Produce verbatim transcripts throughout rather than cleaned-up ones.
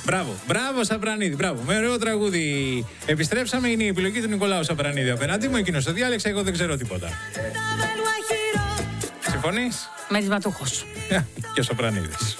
Μπράβο, μπράβο Σαπρανίδη, μπράβο. Με ωραίο τραγούδι. Επιστρέψαμε, είναι η επιλογή του Νικολάου Σαπρανίδη απέναντί μου. Εκείνος το διάλεξε, εγώ δεν ξέρω τίποτα. Συμφωνείς? Μερισματούχος. Και ο Σαπρανίδης.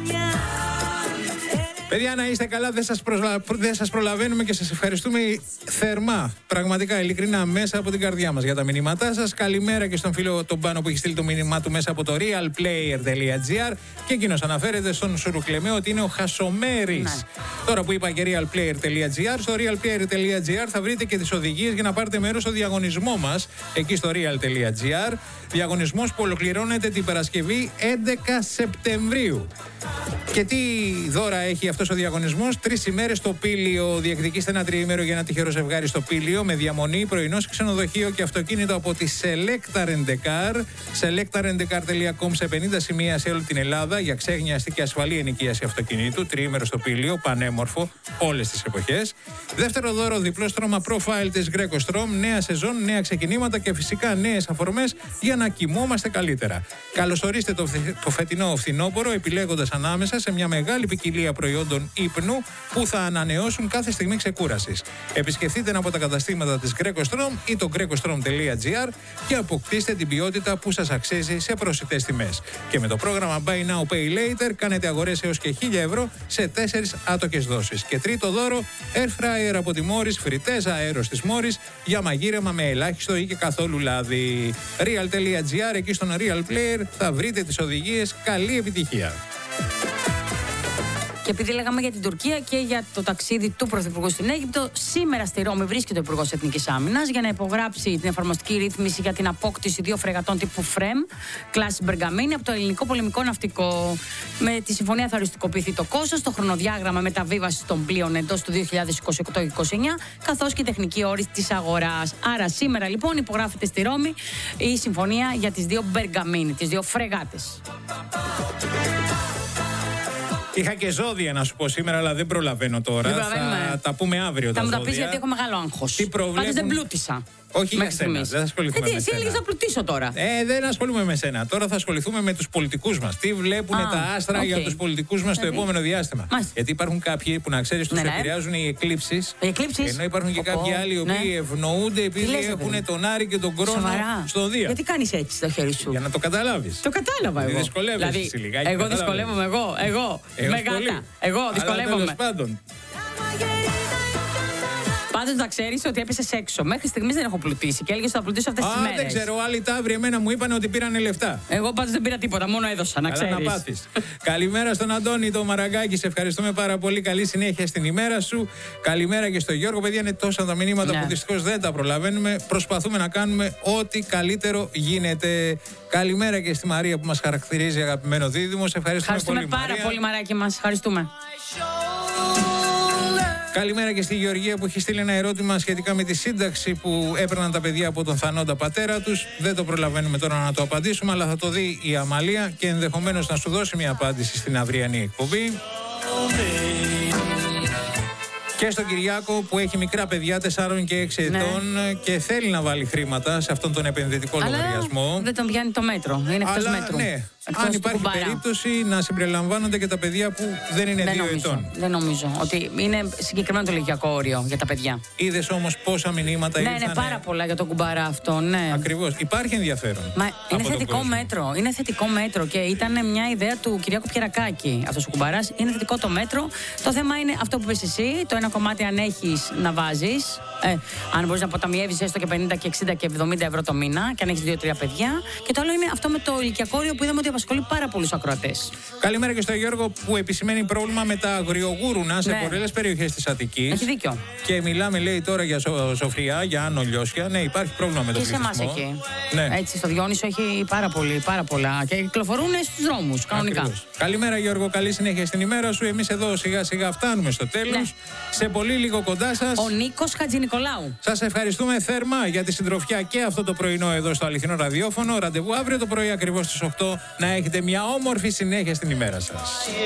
Παιδιά, να είστε καλά, δεν σας, προσλα... δεν σας προλαβαίνουμε και σας ευχαριστούμε θερμά, πραγματικά, ειλικρινά, μέσα από την καρδιά μας για τα μηνύματά σας. Καλημέρα και στον φίλο τον Πάνο που έχει στείλει το μήνυμά του μέσα από το realplayer.gr και εκείνος αναφέρεται στον Σουρουκλεμέ ότι είναι ο Χασομέρης. Ναι. Τώρα που είπα και realplayer.gr, στο realplayer.gr θα βρείτε και τις οδηγίες για να πάρετε μέρος στο διαγωνισμό μας, εκεί στο real.gr. Διαγωνισμός που ολοκληρώνεται την Παρασκευή έντεκα Σεπτεμβρίου. Και τι δώρα έχει αυτός ο διαγωνισμός? Τρεις ημέρες στο Πήλιο. Διεκδικήστε ένα τριήμερο για ένα τυχερό ζευγάρι στο Πήλιο με διαμονή, πρωινό σε ξενοδοχείο και αυτοκίνητο από τη Selecta Rent-A-Car. selecta rent a car dot com σε πενήντα σημεία σε όλη την Ελλάδα για ξέχνιαστη και ασφαλή ενοικίαση αυτοκινήτου. Τριήμερο στο Πήλιο, πανέμορφο όλες τις εποχές. Δεύτερο δώρο, διπλό στρώμα profile της Greco Strom. Νέα σεζόν, νέα ξεκινήματα και φυσικά νέες αφορμές για να κοιμόμαστε καλύτερα. Καλωσορίστε το, το φετινό φθινόπωρο επιλέγοντας ανάμεσα σε μια μεγάλη ποικιλία προϊόντων ύπνου που θα ανανεώσουν κάθε στιγμή ξεκούρασης. Επισκεφτείτε ένα από τα καταστήματα της Greco Strom ή το grecostrom.gr και αποκτήστε την ποιότητα που σας αξίζει σε προσιτές τιμές. Και με το πρόγραμμα Buy Now Pay Later κάνετε αγορές έως και χίλια ευρώ σε τέσσερις άτοκες δόσεις. Και τρίτο δώρο, Air Fryer από τη Morris, φριτές αέρος της Morris για μαγείρεμα με ελάχιστο ή και καθόλου λάδι. Real.gr, εκεί στον Real Player θα βρείτε τις οδηγίες. Καλή επιτυχία! Και επειδή λέγαμε για την Τουρκία και για το ταξίδι του Πρωθυπουργού στην Αίγυπτο, σήμερα στη Ρώμη βρίσκεται ο Υπουργός Εθνικής Άμυνας για να υπογράψει την εφαρμοστική ρύθμιση για την απόκτηση δύο φρεγατών τύπου φρεμ, κλάση Μπεργαμίνη, από το ελληνικό πολεμικό ναυτικό. Με τη συμφωνία θα οριστικοποιηθεί το κόστος, το χρονοδιάγραμμα μεταβίβασης των πλοίων εντός του δύο χιλιάδες είκοσι οκτώ και είκοσι εννιά, καθώς και η τεχνική όρη της αγοράς. Άρα σήμερα λοιπόν υπογράφεται στη Ρώμη η συμφωνία για τις δύο Μπεργαμίνη, τις δύο φρεγάτες. Είχα και ζώδια να σου πω σήμερα, αλλά δεν προλαβαίνω τώρα. Δεν θα τα πούμε αύριο. Θα τα μου τα ζώδια. πεις γιατί έχω μεγάλο άγχος. Τι προβλέπουν... Πάντως δεν πλούτησα. Όχι για σένα, δεν θα ασχοληθούμε ε, με εσύ σένα. έλεγες να πλουτίσω τώρα. Ε, δεν ασχολούμαι με σένα. Τώρα θα ασχοληθούμε με τους πολιτικούς μας. Τι βλέπουν τα άστρα okay. για τους πολιτικούς μας στο επόμενο διάστημα. Μάλιστα. Γιατί υπάρχουν κάποιοι που να ξέρεις τους ναι, ναι. επηρεάζουν οι εκλήψεις. Οι εκλήψεις. Ενώ υπάρχουν και Οπό. κάποιοι άλλοι οι οποίοι ναι. ευνοούνται επειδή έχουν τον Άρη και τον Κρόνο στο Δία. Γιατί κάνεις έτσι το χέρι σου? Για να το καταλάβεις. Το κατάλαβα εγώ. Δυσκολεύεσαι λιγάκι. Εγώ δυσκολεύομαι εγώ. Εγώ. Μεγάλα. Εγώ δυσκολεύομαι. Πάντως να ξέρεις ότι έπεσες έξω. Μέχρι στιγμής δεν έχω πλουτίσει και έλεγες ότι θα πλουτίσω αυτές τις μέρες. Δεν ξέρω, άλλοι ταύροι εμένα μου είπαν ότι πήρανε λεφτά. Εγώ πάντως δεν πήρα τίποτα, μόνο έδωσα, να ξέρεις. Καλά να πάθεις. Καλημέρα στον Αντώνη, το Μαραγκάκη, σε ευχαριστούμε πάρα πολύ. Καλή συνέχεια στην ημέρα σου. Καλημέρα και στον Γιώργο. Παιδιά, είναι τόσα τα μηνύματα ναι. που δυστυχώς δεν τα προλαβαίνουμε. Προσπαθούμε να κάνουμε ό,τι καλύτερο γίνεται. Καλημέρα και στη Μαρία που μας χαρακτηρίζει, αγαπημένο δίδυμο. Σε ευχαριστούμε, ευχαριστούμε πολύ. πάρα Μαρία. πολύ, Μαράκι μας. Ευχαριστούμε. Καλημέρα και στη Γεωργία που έχει στείλει ένα ερώτημα σχετικά με τη σύνταξη που έπαιρναν τα παιδιά από τον θανόντα πατέρα τους. Δεν το προλαβαίνουμε τώρα να το απαντήσουμε, αλλά θα το δει η Αμαλία και ενδεχομένως να σου δώσει μια απάντηση στην αυριανή εκπομπή. Και στον Κυριάκο που έχει μικρά παιδιά τεσσάρων και έξι ναι. ετών και θέλει να βάλει χρήματα σε αυτόν τον επενδυτικό αλλά λογαριασμό. Δεν τον πιάνει το μέτρο. Είναι εκτός αλλά, μέτρου. Ναι. Εκτός αν υπάρχει περίπτωση να συμπεριλαμβάνονται και τα παιδιά που δεν είναι δεν δύο νομίζω, ετών. Δεν νομίζω ότι είναι συγκεκριμένο το ηλικιακό όριο για τα παιδιά. Είδες όμως πόσα μηνύματα ναι, ήρθαν. Ναι, ναι, πάρα πολλά για τον κουμπάρα αυτό. Ναι. Ακριβώς. Υπάρχει ενδιαφέρον. Μα είναι θετικό μέτρο. Είναι θετικό μέτρο και ήταν μια ιδέα του Κυριάκου Πιερακάκη αυτός ο κουμπάρας. Είναι θετικό το μέτρο. Το θέμα είναι αυτό που είπες εσύ. Το ένα κομμάτι αν έχεις να βάζεις. Ε, αν μπορείς να αποταμιεύεις έστω και πενήντα και εξήντα και εβδομήντα ευρώ το μήνα και αν έχεις δύο τρία παιδιά. Και το άλλο είναι αυτό με το ηλικιακό όριο που είδαμε ότι απασχολεί πάρα πολλούς ακροατές. Καλημέρα και στο Γιώργο που επισημαίνει πρόβλημα με τα αγριογούρουνα σε ναι. πολλές περιοχές της Αττικής. Έχει δίκιο. Και μιλάμε, λέει, τώρα για Σο- Σοφριά, για Άνω Λιώσια. Ναι, υπάρχει πρόβλημα με το πληθυσμό. Και σε εμάς εκεί. Ναι. Έτσι, στο Διόνυσο έχει πάρα, πολύ, πάρα πολλά. Και κυκλοφορούν στους δρόμους, κανονικά. Ακριβώς. Καλημέρα, Γιώργο. Καλή συνέχεια στην ημέρα σου. Εμείς εδώ σιγά-σιγά φτάνουμε στο τέλος. Ναι. Σε πολύ λίγο κοντά σας. Ο Νίκος Χατζηνικολάου. Σας ευχαριστούμε θερμά για τη συντροφιά και αυτό το πρωινό εδώ στο Αληθινό Ραδιόφωνο. Ραντεβού αύριο το πρωί ακριβώς στις οκτώ. Να έχετε μια όμορφη συνέχεια στην ημέρα σας.